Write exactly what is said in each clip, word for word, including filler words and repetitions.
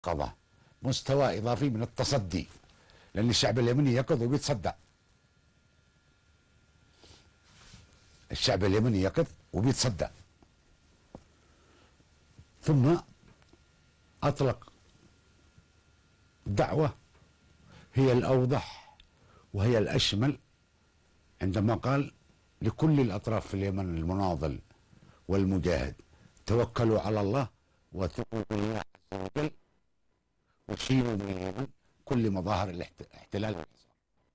قضاء مستوى إضافي من التصدي، لأن الشعب اليمني يقظ وبيتصدى. الشعب اليمني يقظ وبيتصدى. ثم أطلق دعوة هي الأوضح وهي الأشمل عندما قال لكل الأطراف في اليمن المناضل والمجاهد: توكلوا على الله وثقوا بالله عز وجل وشيلوا من اليمن كل مظاهر الاحتلال والحصار.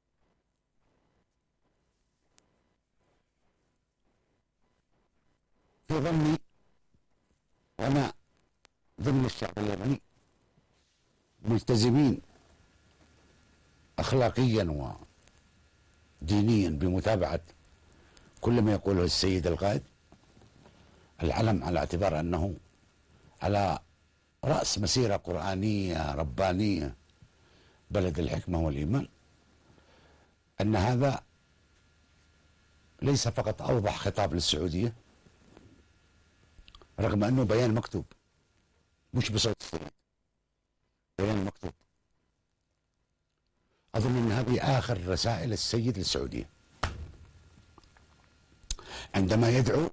في ظني أنا ضمن الشعب اليمني ملتزمين أخلاقيا ودينيا بمتابعة كل ما يقوله السيد القائد العلم، على اعتبار أنه على رأس مسيرة قرآنية ربانية بلد الحكمة والإيمان، أن هذا ليس فقط أوضح خطاب للسعودية، رغم أنه بيان مكتوب مش بصوت السيد، بيان مكتوب. أظن أن هذه آخر رسائل السيد للسعودية عندما يدعو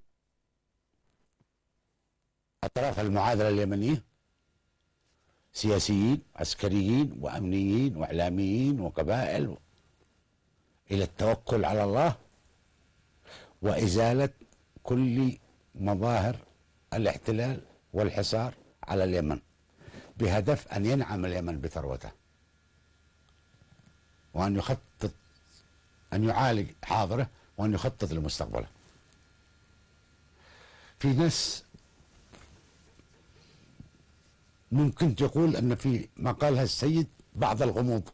أطراف المعادلة اليمنية، سياسيين عسكريين وأمنيين وإعلاميين وقبائل، إلى التوكل على الله وإزالة كل مظاهر الاحتلال والحصار على اليمن، بهدف أن ينعم اليمن بثروته، وأن يخطط، أن يعالج حاضره وأن يخطط لمستقبله. في ناس ممكن تقول أن في ما قالها السيد بعض الغموض.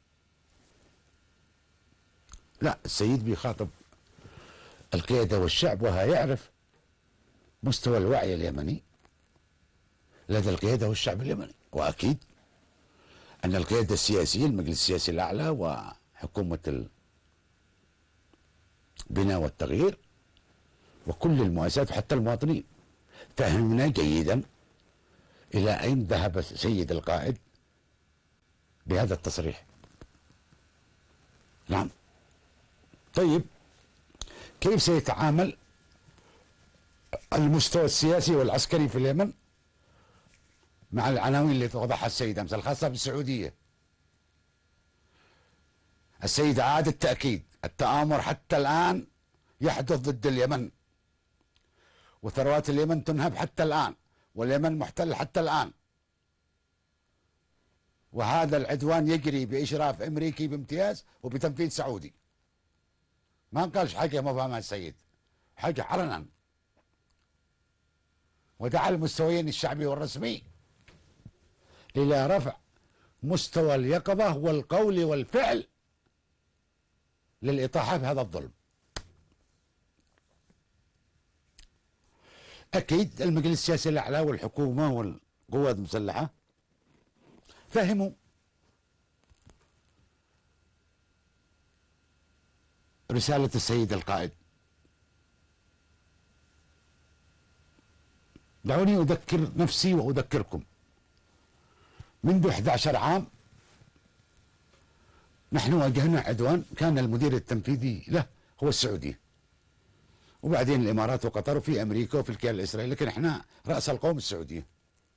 لا، السيد بيخاطب القيادة والشعب، وهو يعرف مستوى الوعي اليمني لدى القيادة والشعب اليمني، وأكيد أن القيادة السياسية، المجلس السياسي الأعلى وحكومة البناء والتغيير وكل المؤسسات وحتى المواطنين فهمنا جيدا إلى أين ذهب سيد القائد بهذا التصريح. نعم. طيب، كيف سيتعامل المستوى السياسي والعسكري في اليمن مع العناوين التي وضعها السيد أمس الخاصة بالسعودية؟ السيد أعاد التأكيد: التآمر حتى الآن يحدث ضد اليمن، وثروات اليمن تنهب حتى الآن، واليمن محتل حتى الآن، وهذا العدوان يجري بإشراف أمريكي بامتياز وبتنفيذ سعودي. ما قالش حاجة ما فهمها السيد، حاجة علنا، ودعا المستويين الشعبي والرسمي إلى رفع مستوى اليقظة والقول والفعل للإطاحة بهذا الظلم. أكيد المجلس السياسي الأعلى والحكومة والقوات المسلحة فهموا رسالة السيد القائد. دعوني أذكر نفسي وأذكركم: منذ أحد عشر عام نحن واجهنا عدوان كان المدير التنفيذي له هو السعودية، وبعدين الإمارات وقطر، وفي أمريكا وفي الكيان الإسرائيلي، لكن احنا رأس القوم السعودية.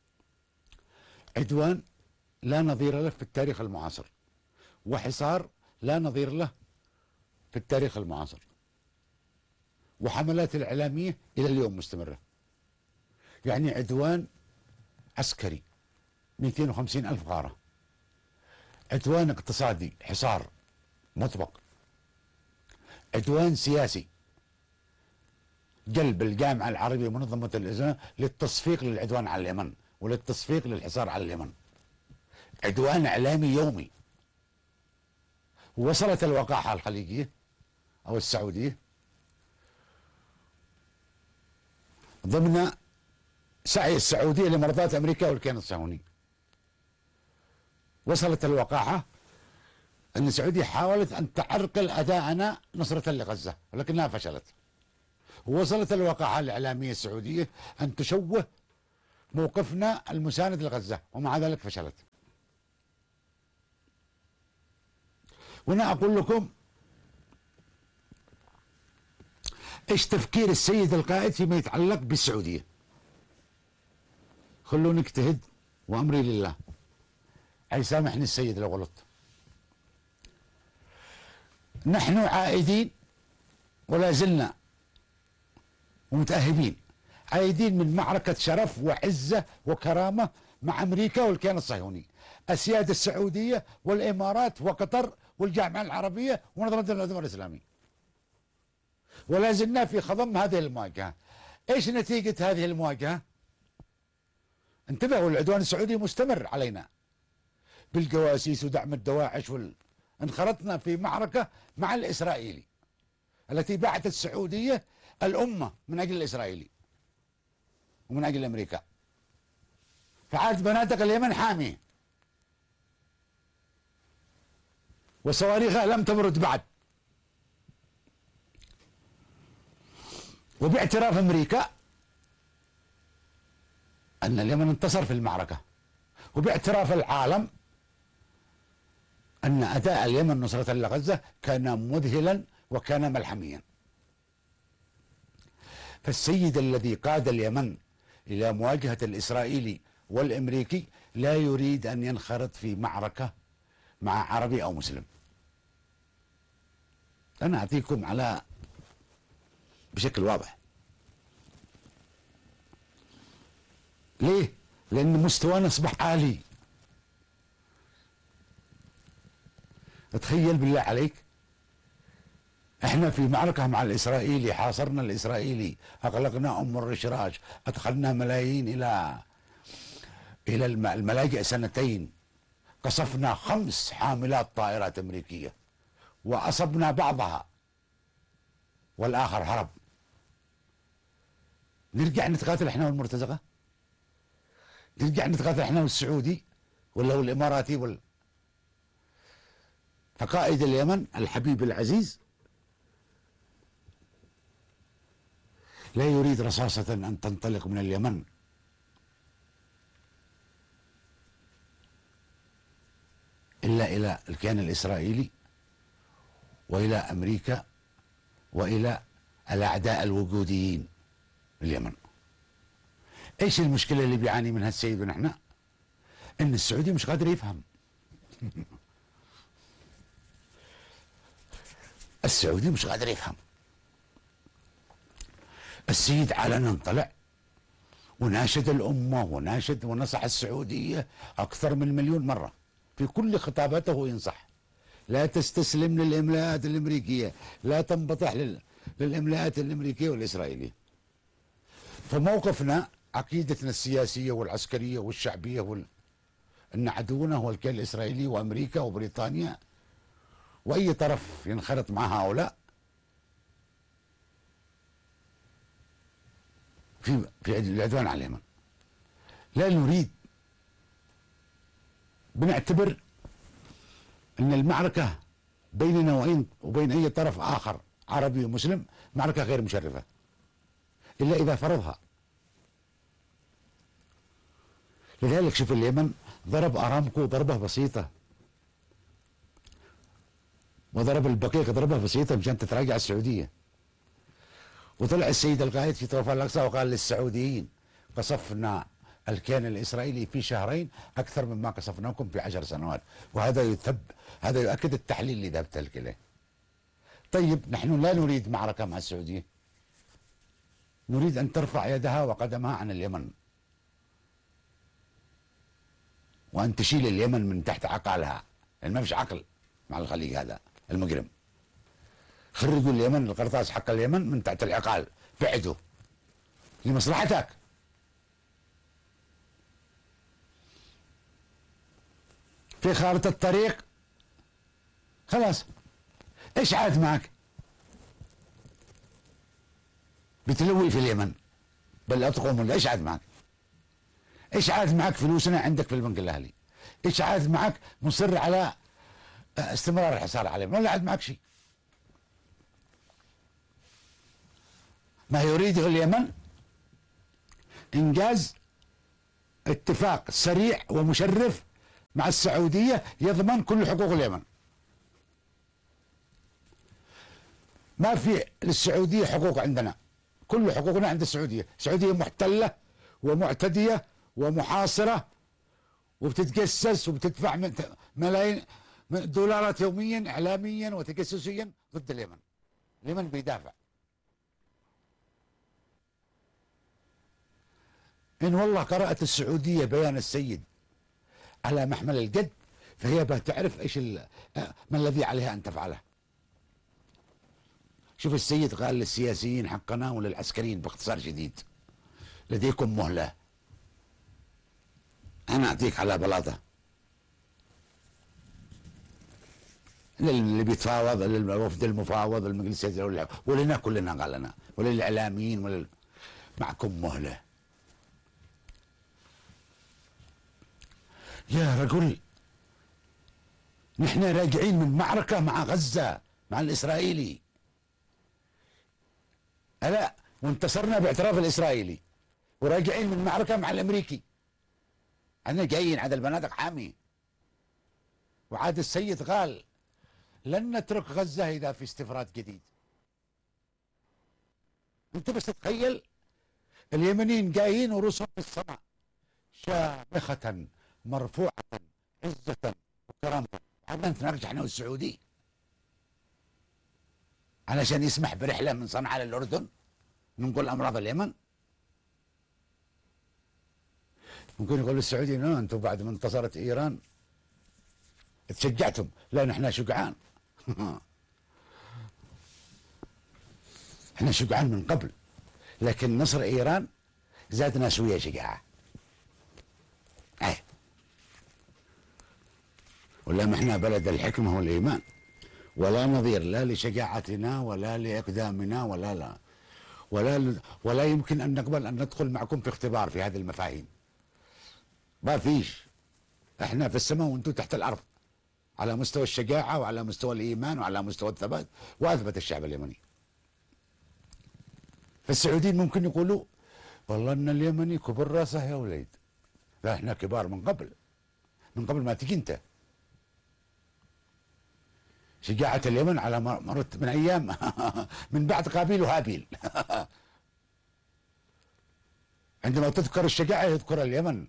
عدوان لا نظير له في التاريخ المعاصر، وحصار لا نظير له في التاريخ المعاصر، وحملات الإعلامية إلى اليوم مستمرة. يعني عدوان عسكري مئتين وخمسين ألف غارة، عدوان اقتصادي حصار مطبق، عدوان سياسي جلب الجامعة العربية ومنظمة الإسلام للتصفيق للعدوان على اليمن وللتصفيق للحصار على اليمن، عدوان إعلامي يومي. وصلت الوقاحة الخليجية أو السعودية ضمن سعي السعودية لمرضاة أمريكا والكيان الصهيوني. وصلت الوقاحة أن السعودية حاولت أن تعرقل أداءنا نصرة لغزة ولكنها فشلت. ووصلت الوقاحة الإعلامية السعودية أن تشوه موقفنا المساند لغزة، ومع ذلك فشلت. وأنا أقول لكم إيش تفكير السيد القائد فيما يتعلق بالسعودية. خلوني اجتهد وأمري لله، هيسامحني السيد لو غلطت. نحن عائدين ولا زلنا ومتأهبين، عائدين من معركة شرف وعزة وكرامة مع أمريكا والكيان الصهيوني، السيادة السعودية والإمارات وقطر والجامعة العربية ومنظمة الأمم الإسلامية، ولا زلنا في خضم هذه المواجهة. إيش نتيجة هذه المواجهة؟ انتبهوا، العدوان السعودي مستمر علينا بالجواسيس ودعم الدواعش وال... انخرطنا في معركة مع الإسرائيلي التي باعت السعودية الأمة من أجل الإسرائيلي ومن أجل أمريكا، فعاد بنادق اليمن حامية وصواريخها لم تبرد بعد. وباعتراف أمريكا أن اليمن انتصر في المعركة، وباعتراف العالم أن أداء اليمن نصرة لغزة كان مذهلا وكان ملحميا. فالسيد الذي قاد اليمن إلى مواجهة الإسرائيلي والأمريكي لا يريد أن ينخرط في معركة مع عربي أو مسلم. أنا أعطيكم على بشكل واضح. ليه؟ لأن مستوانا أصبح عالي. تخيل بالله عليك، احنا في معركة مع الإسرائيلي، حاصرنا الإسرائيلي، أغلقنا أم الرشراش، أدخلنا ملايين إلى إلى الملاجئ سنتين، قصفنا خمس حاملات طائرات أمريكية وأصبنا بعضها والآخر هرب. نرجع نتقاتل احنا والمرتزقة؟ نرجع نتقاتل احنا والسعودي ولا والإماراتي ولا؟ فقائد اليمن الحبيب العزيز لا يريد رصاصة أن تنطلق من اليمن إلا إلى الكيان الإسرائيلي وإلى أمريكا وإلى الأعداء الوجوديين اليمن. إيش المشكلة اللي بيعاني منها السيد ونحن؟ إن السعودي مش قادر يفهم. السعودي مش قادر يفهم. السيد علنا طلع وناشد الأمة وناشد ونصح السعودية أكثر من مليون مرة، في كل خطاباته ينصح: لا تستسلم للإملاءات الأمريكية، لا تنبطح لل... للإملاءات الأمريكية والإسرائيلية. فموقفنا، عقيدتنا السياسية والعسكرية والشعبية وال... أن عدونا هو الكيان الإسرائيلي وأمريكا وبريطانيا، وأي طرف ينخرط مع هؤلاء في في العدوان على اليمن. لا نريد، بنعتبر أن المعركة بيننا وبين وبين أي طرف آخر عربي ومسلم معركة غير مشرفة إلا إذا فرضها. لذلك شوف اليمن ضرب أرامكو ضربة بسيطة، وضرب البقيق ضربة بسيطة مشان تتراجع السعودية. وطلع السيد القائد في طوفان الأقصى وقال للسعوديين: قصفنا الكيان الإسرائيلي في شهرين أكثر مما قصفناكم في عشر سنوات. وهذا يثب هذا يؤكد التحليل اللي ذهبت لك إليه. طيب نحن لا نريد معركة مع السعودية، نريد أن ترفع يدها وقدمها عن اليمن، وأن تشيل اليمن من تحت عقالها، لأن ما فيش عقل مع الخليج هذا المجرم. خرجوا اليمن، القرطاس حق اليمن من تحت العقال، بعدوا لمصلحتك. في خارطة الطريق خلاص. ايش عاد معك؟ بتلوي في اليمن بل اطقم ولا ايش عاد معك؟ ايش عاد معك فلوسنا عندك في البنك الاهلي؟ ايش عاد معك مصر على استمرار الحصار عليهم؟ ولا عاد معك شيء. ما يريده اليمن إنجاز اتفاق سريع ومشرف مع السعودية يضمن كل حقوق اليمن. ما في للسعودية حقوق عندنا، كل حقوقنا عند السعودية. السعودية محتلة ومعتدية ومحاصرة وبتتجسس وبتدفع ملايين دولارات يوميا إعلاميا وتجسسيا ضد اليمن. اليمن بيدافع. إن والله قرأت السعودية بيان السيد على محمل الجد فهي بتعرف إيش ما الذي عليها أن تفعله. شوف السيد قال للسياسيين حقنا وللعسكريين باختصار شديد: لديكم مهلة، أنا أعطيك على بلاطة، للي بيتفاوض، للوفد المفاوض، المجلس ولنا كلنا قال لنا، وللإعلاميين ولل... معكم مهلة. يا رجل نحن راجعين من معركة مع غزة مع الإسرائيلي، ألا وانتصرنا باعتراف الإسرائيلي، وراجعين من معركة مع الأمريكي. أنا جايين على البنادق حامي. وعاد السيد قال لن نترك غزة إذا في استفراد جديد. أنت بس تتخيل اليمنيين جايين ورؤوسهم في السماء شامخة مرفوعة عزة وكرامة، عادنا نتناقش احنا والسعودي علشان يسمح برحلة من صنعاء للأردن ننقل أمراض اليمن. ممكن يقول السعودي: لا أنتم بعد ما انتصرت إيران تشجعتم. لا، نحن شجعان. احنا شجعان من قبل، لكن نصر إيران زادنا شوية شجاعة. أي ولا احنا بلد الحكمة والإيمان، ولا نظير لا لشجاعتنا ولا لإقدامنا ولا لا ولا ولا يمكن أن نقبل أن ندخل معكم في اختبار في هذه المفاهيم. ما فيش. احنا في السماء وانتم تحت الأرض، على مستوى الشجاعة وعلى مستوى الإيمان وعلى مستوى الثبات. وأثبت الشعب اليمني. فالسعوديين ممكن يقولوا: والله أن اليمني كبر راسه يا وليد. لا، احنا كبار من قبل، من قبل ما تجي انت. شجاعة اليمن على مرت من أيام من بعد قابيل وهابيل. عندما تذكر الشجاعة يذكر اليمن،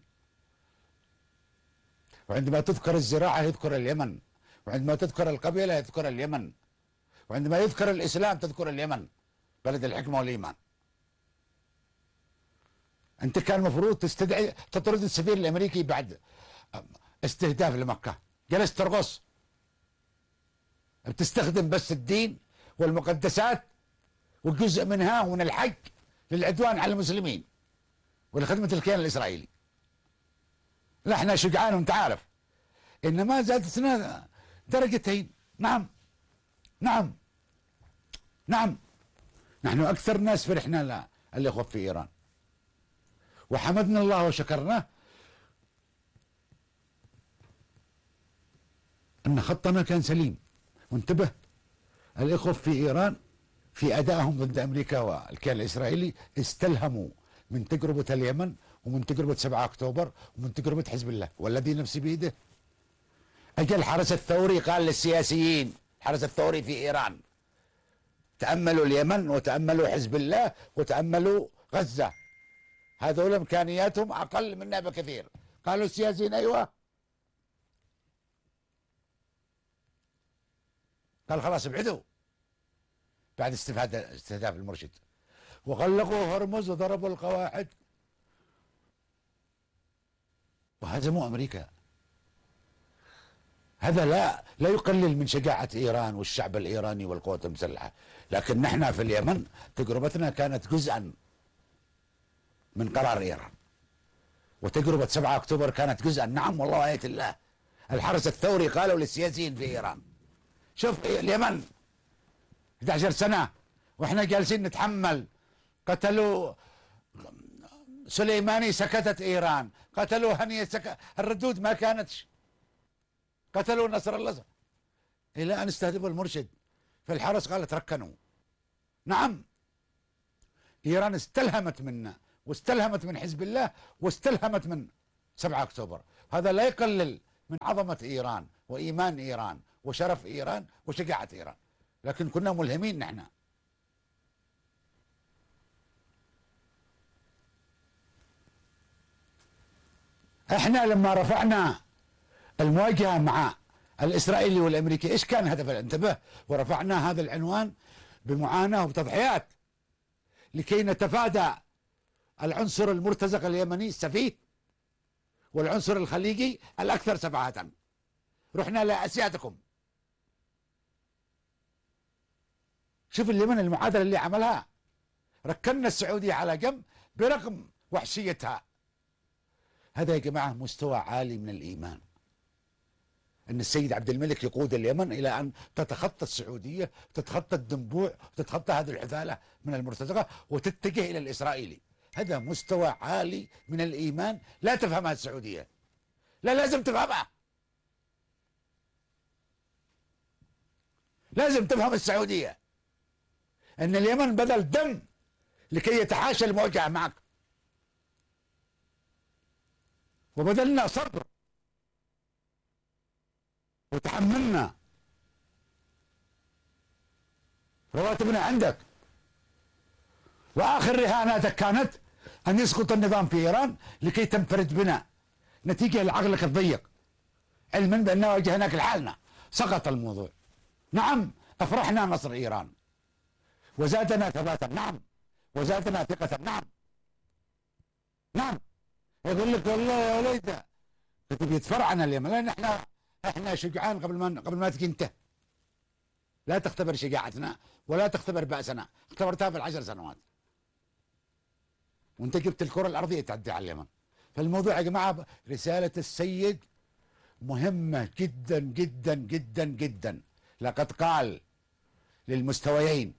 وعندما تذكر الزراعة يذكر اليمن، وعندما تذكر القبيلة يذكر اليمن، وعندما يذكر الإسلام تذكر اليمن، بلد الحكمة والإيمان. أنت كان المفروض تستدعي تطرد السفير الأمريكي بعد استهداف لمكة. جلست ترقص، بتستخدم بس الدين والمقدسات وجزء منها ومن الحج للعدوان على المسلمين ولخدمة الكيان الإسرائيلي. لا، احنا شجعان وانت عارف. انما زادتنا درجتين. نعم نعم نعم نحن اكثر ناس فرحنا لا الاخوة في ايران، وحمدنا الله وشكرناه ان خطنا كان سليم. وانتبه، الاخوة في ايران في ادائهم ضد امريكا والكيان الاسرائيلي استلهموا من تجربة اليمن ومن تجربة سبعة أكتوبر ومن تجربة حزب الله، والذي نفسي بيده. أجل الحرس الثوري قال للسياسيين، الحرس الثوري في إيران: تأملوا اليمن وتأملوا حزب الله وتأملوا غزة، هذول إمكانياتهم أقل منا بكثير. قالوا السياسيين: أيوة. قال: خلاص ابعدوا. بعد استهداف المرشد وغلقوا هرمز وضربوا القواعد وهزموا أمريكا. هذا لا لا يقلل من شجاعة إيران والشعب الإيراني والقوات المسلحة، لكن نحن في اليمن تجربتنا كانت جزءا من قرار إيران، وتجربة سبعة أكتوبر كانت جزءا. نعم والله آية الله. الحرس الثوري قالوا للسياسيين في إيران: شوف اليمن إحدى عشرة سنة وإحنا جالسين نتحمل. قتلوا سليماني سكتت إيران، قتلوا هنية سك... الردود ما كانتش، قتلوا نصر الله إلى أن استهدفوا المرشد. فالحرس قال: تركنوا. نعم، إيران استلهمت منا واستلهمت من حزب الله واستلهمت من سبعة أكتوبر. هذا لا يقلل من عظمة إيران وإيمان إيران وشرف إيران وشجاعة إيران، لكن كنا ملهمين نحن. احنا لما رفعنا المواجهة مع الإسرائيلي والأمريكي ايش كان هدف؟ انتبه، ورفعنا هذا العنوان بمعاناة وبتضحيات لكي نتفادى العنصر المرتزق اليمني السفيه والعنصر الخليجي الأكثر سفاهة. رحنا لأسيادكم. شوف اليمن المعادلة اللي عملها، ركنا السعودية على جنب برغم وحشيتها. هذا يا جماعة مستوى عالي من الإيمان، أن السيد عبد الملك يقود اليمن إلى أن تتخطى السعودية، تتخطى الدنبوع، وتتخطى هذه الحثالة من المرتزقة وتتجه إلى الإسرائيلي. هذا مستوى عالي من الإيمان لا تفهمها السعودية، لا لازم تفهمها، لازم تفهم السعودية أن اليمن بذل دم لكي يتحاشى المواجهة معك، وبذلنا صبر وتحملنا، رواتبنا عندك، وآخر رهاناتك كانت أن يسقط النظام في إيران لكي تنفرد بنا نتيجة لعقلك الضيق، علما بأننا واجهناك لحالنا. سقط الموضوع. نعم أفرحنا نصر إيران وزادنا ثباتا، نعم، وزادنا ثقة، نعم نعم. يقول لك والله يا وليد كنت بيتفرعنا اليمن، لأن احنا احنا شجعان قبل ما قبل ما تجي انت. لا تختبر شجاعتنا ولا تختبر بأسنا، اختبرتها في العشر سنوات وانت جبت الكرة الأرضية تعدي على اليمن. فالموضوع يا جماعة رسالة السيد مهمة جدا جدا جدا جدا. لقد قال للمستويين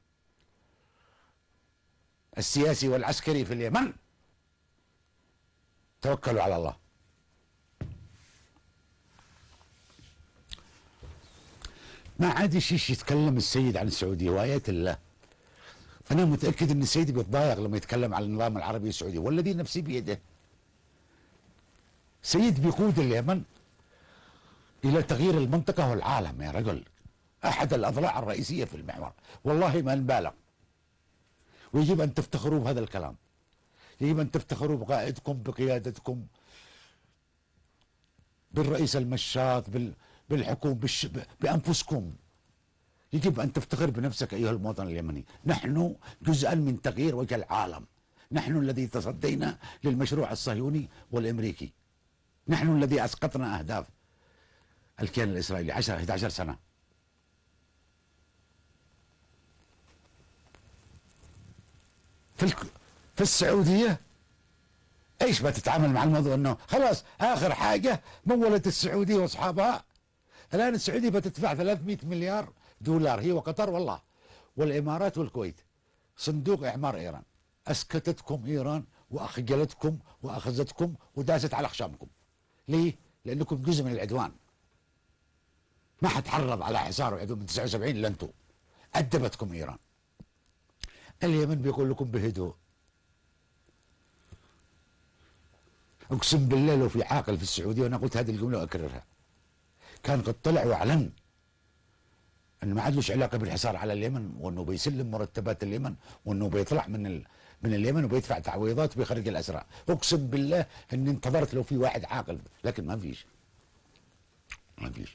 السياسي والعسكري في اليمن توكلوا على الله. ما عاد شيء يتكلم السيد عن السعودية وآيات الله. أنا متأكد أن السيد بيتضايق لما يتكلم عن النظام العربي السعودي، والذي نفسي بيده. سيد بيقود اليمن إلى تغيير المنطقة والعالم يا رجل، أحد الأضلاع الرئيسية في المحور، والله ما نبالغ. ويجب أن تفتخروا بهذا الكلام، يجب أن تفتخروا بقائدكم، بقيادتكم، بالرئيس المشاط، بالحكومة، بالش... بأنفسكم. يجب أن تفتخر بنفسك أيها المواطن اليمني. نحن جزءا من تغيير وجه العالم، نحن الذي تصدينا للمشروع الصهيوني والأمريكي، نحن الذي أسقطنا أهداف الكيان الإسرائيلي عشرة إحدى عشرة سنة. في, الك... في السعودية ايش بتتعامل مع الموضوع؟ انه خلاص اخر حاجة مولت السعودية واصحابها. الان السعودية بتدفع ثلاثمئة مليار دولار هي وقطر والله والامارات والكويت صندوق اعمار ايران. اسكتتكم ايران واخجلتكم واخذتكم وداست على اخشامكم. ليه؟ لانكم جزء من العدوان. ما حتحرض على حصار وعدوان من تسعة وسبعين الا انتم. ادبتكم ايران. اليمن بيقول لكم بهدوء. اقسم بالله لو في عاقل في السعوديه، وانا قلت هذه الجمله واكررها، كان قد طلع واعلن انه ما عادلوش علاقه بالحصار على اليمن، وانه بيسلم مرتبات اليمن، وانه بيطلع من ال... من اليمن وبيدفع تعويضات وبيخرج الاسرى. اقسم بالله اني انتظرت لو في واحد عاقل، لكن ما فيش. ما فيش.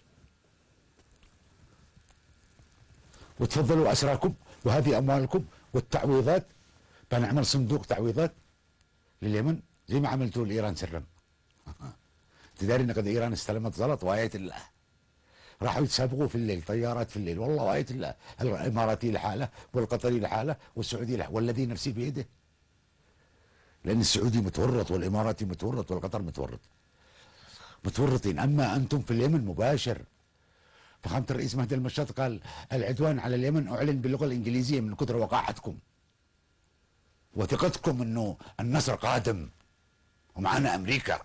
وتفضلوا اسراكم وهذه اموالكم والتعويضات. بنعمل صندوق تعويضات لليمن زي ما عملتوا لايران سرا. تداري ان قد ايران استلمت زلط وايه الله. راحوا يتسابقوا في الليل طيارات في الليل، والله وايه الله. الاماراتي لحاله والقطري لحاله والسعودي لحاله، والذي نفسي بيده. لان السعودي متورط والاماراتي متورط والقطر متورط. متورطين. اما انتم في اليمن مباشر. فخامة الرئيس مهدي المشاط قال العدوان على اليمن اعلن باللغه الانجليزيه من كثر وقاحتكم وثقتكم انه النصر قادم ومعنا امريكا.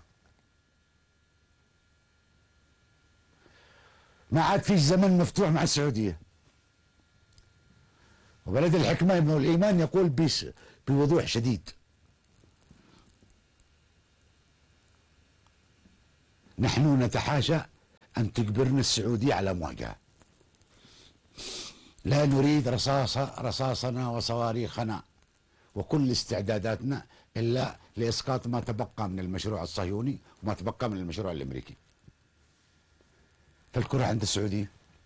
ما عاد في زمن مفتوح مع السعوديه. وبلد الحكمه ابن الايمان يقول بيس بوضوح شديد: نحن نتحاشى أن تجبرنا السعودية على مواجهة. لا نريد رصاص رصاصنا وصواريخنا وكل استعداداتنا إلا لإسقاط ما تبقى من المشروع الصهيوني وما تبقى من المشروع الأمريكي. فالكرة عند السعودية.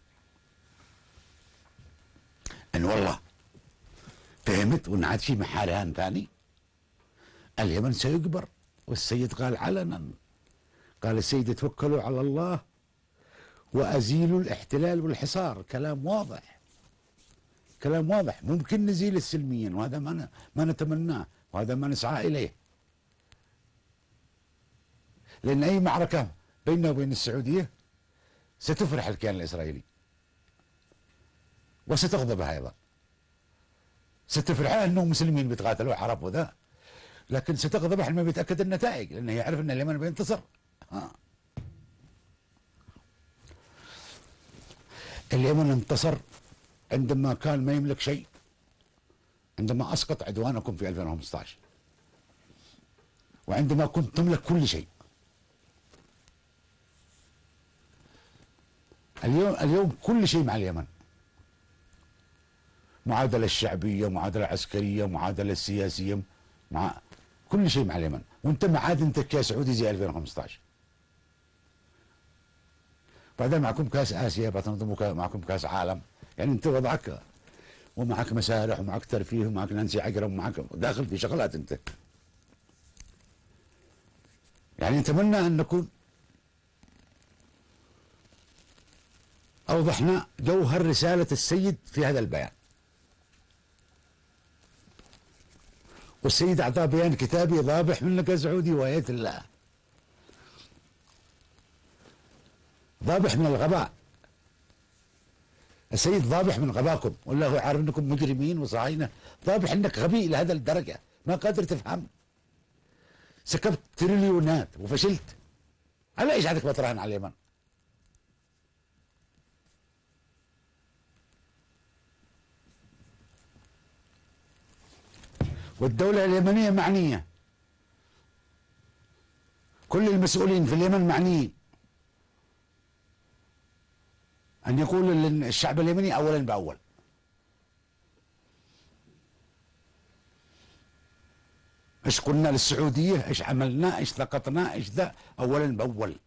إن والله فهمت وإن عاد في محارهان ثاني، اليمن سيجبر. والسيد قال علنا، قال السيد توكلوا على الله وأزيلوا الاحتلال والحصار. كلام واضح، كلام واضح. ممكن نزيل سلميا، وهذا ما ما نتمناه وهذا ما نسعى إليه، لأن أي معركة بيننا وبين السعودية ستفرح الكيان الإسرائيلي وستغضبها أيضا. ستفرحها أنهم مسلمين بيتقاتلوا عرب وذا، لكن ستغضب حين ما بيتأكد النتائج، لأنه يعرف أن اليمن بينتصر. ها. اليمن انتصر عندما كان ما يملك شيء، عندما أسقط عدوانكم في ألفين وخمسة عشر، وعندما كنت تملك كل شيء. اليوم اليوم كل شيء مع اليمن، معادلة الشعبية، معادلة عسكرية، معادلة سياسية، مع كل شيء مع اليمن، وانت معادنتك يا سعودي زي ألفين وخمسة عشر. بعدين معكم كاس آسيا، بتنظموا معكم كاس عالم، يعني انت وضعك ومعك مسارح ومعك ترفيه ومعك نانسي عجرم ومعك داخل في شغلات انت. يعني نتمنى ان نكون اوضحنا جوهر رسالة السيد في هذا البيان. والسيد اعطاه بيان كتابي ضابح منك يا سعودي وآية الله، ضابح من الغباء. السيد ضابح من غباكم، والله عارف انكم مجرمين وصهاينه. ضابح انك غبي الى هذا الدرجه ما قادر تفهم. سكبت تريليونات وفشلت، على ايش عندك بتراهن على اليمن؟ والدولة اليمنية معنية، كل المسؤولين في اليمن معنيين أن يقول الشعب اليمني أولا بأول. إيش قلنا للسعودية، إيش عملنا، إيش ثقتنا، إيش ذا، أولا بأول.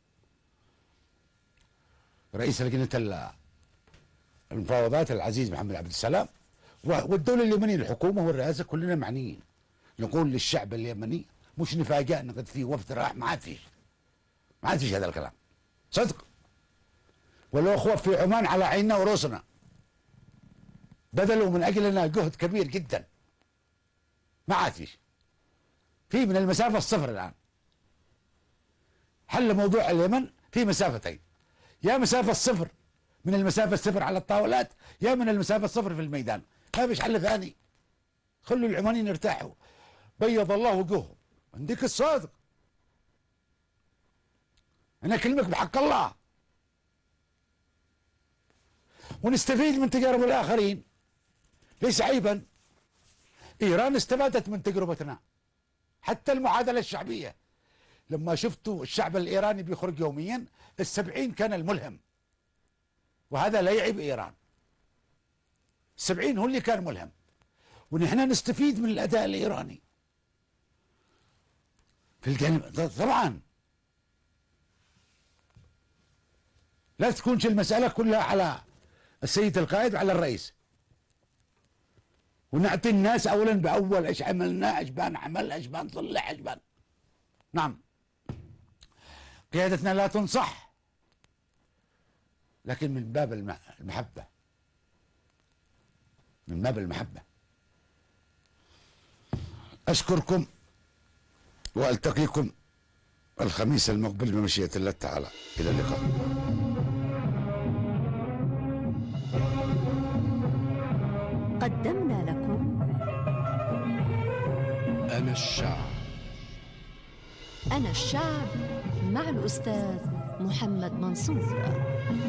رئيس لجنة المفاوضات العزيز محمد عبد السلام والدولة اليمنية، الحكومة والرئاسة كلنا معنيين. نقول للشعب اليمني، مش نفاجأ ان قد في وفد راح، ما عاد فيش ما عاد فيش هذا الكلام صدق. والأخوة في عمان على عيننا ورؤوسنا، بذلوا من أجلنا جهد كبير جدا. ما عاد فيش، في من المسافة الصفر الآن. حل موضوع اليمن في مسافتين، يا مسافة الصفر من المسافة الصفر على الطاولات، يا من المسافة الصفر في الميدان. ما فيش حل ثاني. خلوا العمانيين يرتاحوا، بيض الله وجوههم. عندك الصادق، أنا أكلمك بحق الله، ونستفيد من تجارب الآخرين. ليس عيبا، إيران استفادت من تجربتنا، حتى المعادلة الشعبية. لما شفتوا الشعب الإيراني بيخرج يوميا، السبعين كان الملهم، وهذا لا يعيب إيران. السبعين هو اللي كان ملهم، ونحن نستفيد من الأداء الإيراني في الجانب. طبعا لا تكونش المسألة كلها على السيد القائد وعلى الرئيس، ونعطي الناس أولا بأول، إيش عملنا، إيش بان عمل، إيش بان صلح، إيش بان. نعم، قيادتنا لا تنصح، لكن من باب المحبة، من باب المحبة. أشكركم وألتقيكم الخميس المقبل بمشيئة الله تعالى. إلى اللقاء. قدمنا لكم أنا الشعب. أنا الشعب مع الأستاذ محمد منصور.